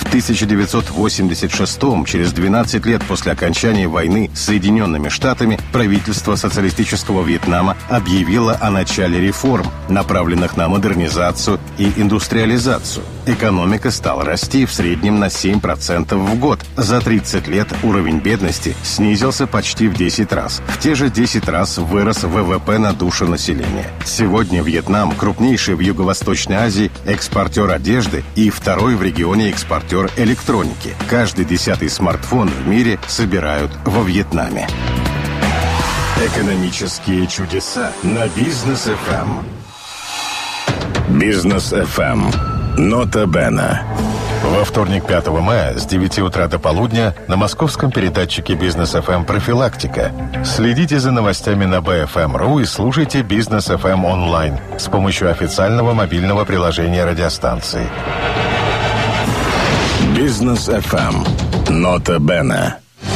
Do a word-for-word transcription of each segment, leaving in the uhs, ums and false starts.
В тысяча девятьсот восемьдесят шестом, через двенадцать лет после окончания войны с Соединенными Штатами, правительство социалистического Вьетнама объявило о начале реформ, направленных на модернизацию и индустриализацию. Экономика стала расти в среднем на семь процентов в год. За тридцать лет уровень бедности снизился почти в десять раз. В те же десять раз вырос вэ вэ пэ на душу населения. Сегодня Вьетнам – крупнейший в Юго-Восточной Азии экспортер одежды и второй в регионе экспортер электроники. Каждый десятый смартфон в мире собирают во Вьетнаме. Экономические чудеса на Бизнес эф эм. Бизнес эф эм. Нота Бена. Во вторник, пятого мая, с девяти утра до полудня на московском передатчике Бизнес эф эм «Профилактика». Следите за новостями на бэ эф эм точка ру и слушайте Бизнес эф эм онлайн с помощью официального мобильного приложения радиостанции. Бизнес эф эм. Нота Бена.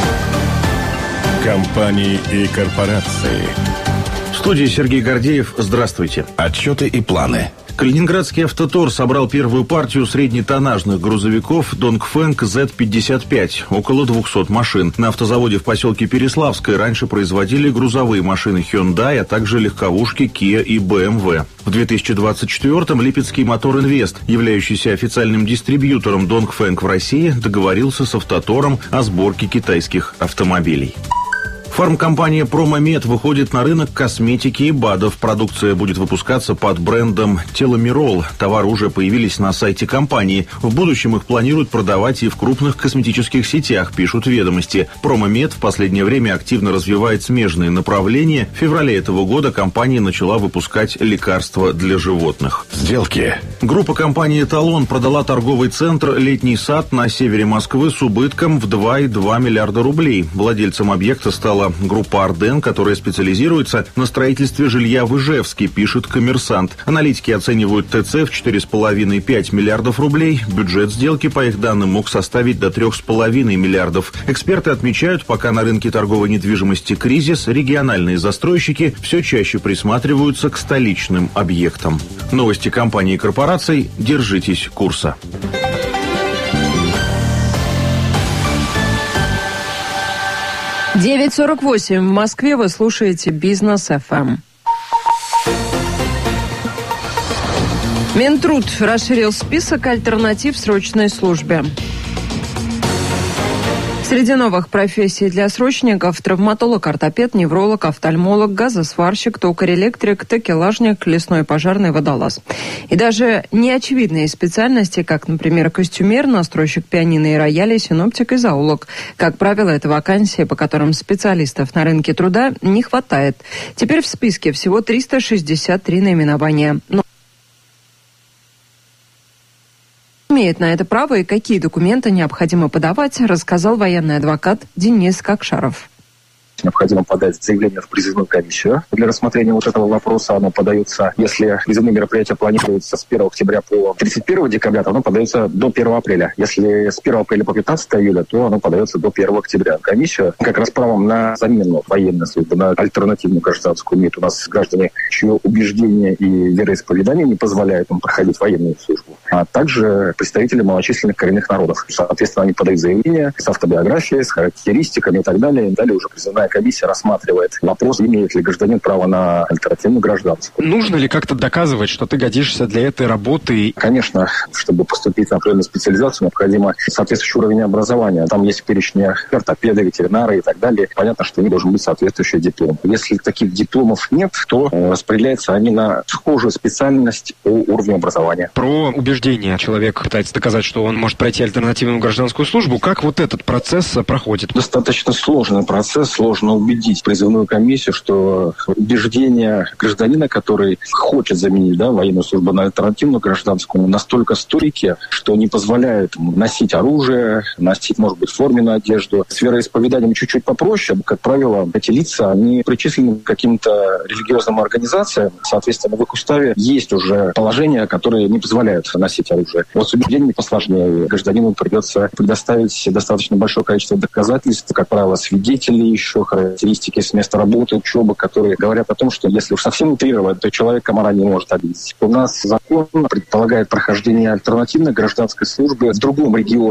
Компании и корпорации. В студии Сергей Гордеев. Здравствуйте. Отчеты и планы. Калининградский «Автотор» собрал первую партию среднетоннажных грузовиков «Донгфэнг зет пятьдесят пять», около двухсот машин. На автозаводе в поселке Переславское раньше производили грузовые машины Hyundai, а также легковушки Kia и бэ эм вэ. В две тысячи двадцать четвёртом Липецкий Мотор Инвест, являющийся официальным дистрибьютором «Донгфэнг» в России, договорился с «Автотором» о сборке китайских автомобилей. Фармкомпания «Промомед» выходит на рынок косметики и БАДов. Продукция будет выпускаться под брендом «Теломирол». Товары уже появились на сайте компании. В будущем их планируют продавать и в крупных косметических сетях, пишут «Ведомости». «Промомед» в последнее время активно развивает смежные направления. В феврале этого года компания начала выпускать лекарства для животных. Сделки. Группа компании «Эталон» продала торговый центр «Летний сад» на севере Москвы с убытком в два и два миллиарда рублей. Владельцем объекта стала группа «Арден», которая специализируется на строительстве жилья в Ижевске, пишет «Коммерсант». Аналитики оценивают ТЦ в четыре с половиной - пять миллиардов рублей. Бюджет сделки, по их данным, мог составить до трех с половиной миллиардов. Эксперты отмечают, пока на рынке торговой недвижимости кризис, региональные застройщики все чаще присматриваются к столичным объектам. Новости компаний и корпораций. Держитесь курса. девять сорок восемь. В Москве вы слушаете Бизнес эф эм. Минтруд расширил список альтернатив срочной службе. Среди новых профессий для срочников – травматолог, ортопед, невролог, офтальмолог, газосварщик, токарь-электрик, такелажник, лесной пожарный, водолаз. И даже неочевидные специальности, как, например, костюмер, настройщик пианино и рояля, синоптик и зоолог. Как правило, это вакансии, по которым специалистов на рынке труда не хватает. Теперь в списке всего триста шестьдесят три наименования. Но имеет на это право и какие документы необходимо подавать, рассказал военный адвокат Денис Кокшаров. Необходимо подать заявление в призывную комиссию. Для рассмотрения вот этого вопроса оно подается, если призывные мероприятия планируются с первого октября по тридцать первого декабря, то оно подается до первого апреля. Если с первого апреля по пятнадцатое июля, то оно подается до первого октября. Комиссию как раз правом на замену военной службы, на альтернативную гражданскую имеют у нас граждане, чье убеждение и вероисповедание не позволяют им проходить военную службу, а также представители малочисленных коренных народов. Соответственно, они подают заявление с автобиографией, с характеристиками и так далее. И далее уже призывная комиссия рассматривает вопрос, имеет ли гражданин право на альтернативную гражданскую. Нужно ли как-то доказывать, что ты годишься для этой работы? Конечно, чтобы поступить на определенную специализацию, необходимо соответствующий уровень образования. Там есть перечни ортопеды, ветеринары и так далее. Понятно, что у них должен быть соответствующий диплом. Если таких дипломов нет, то распределяются они на схожую специальность по уровню образования. Про убеждение. Человек пытается доказать, что он может пройти альтернативную гражданскую службу. Как вот этот процесс проходит? Достаточно сложный процесс, сложно убедить призывную комиссию, что убеждения гражданина, который хочет заменить да, военную службу на альтернативную гражданскую, настолько стойкие, что не позволяют носить оружие, носить, может быть, форменную одежду. С вероисповеданием чуть-чуть попроще. Как правило, эти лица, они причислены к каким-то религиозным организациям. Соответственно, в их уставе есть уже положения, которые не позволяют носить оружие. Вот с убеждениями посложнее. Гражданину придется предоставить достаточно большое количество доказательств, как правило, свидетелей еще, характеристики с места работы, учебы, которые говорят о том, что если уж совсем утрировать, то человек комара не может обидеть. У нас закон предполагает прохождение альтернативной гражданской службы в другом регионе